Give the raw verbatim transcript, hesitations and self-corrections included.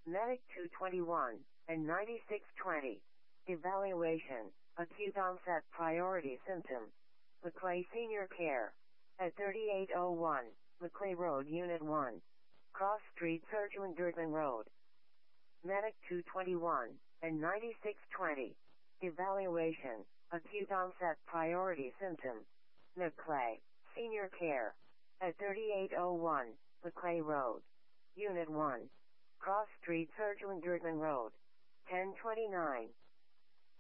Medic two twenty-one and ninety-six twenty. Evaluation. Acute onset priority symptom. Maclay Senior Care. At thirty-eight oh one, Maclay Road Unit one. Cross Street Surgeon Durban Road. Medic two twenty-one and ninety-six twenty. Evaluation. Acute onset priority symptom. Maclay Senior Care. At thirty-eight oh one, Maclay Road. Unit one. Cross Street Surgeon Durban Road. ten twenty-nine.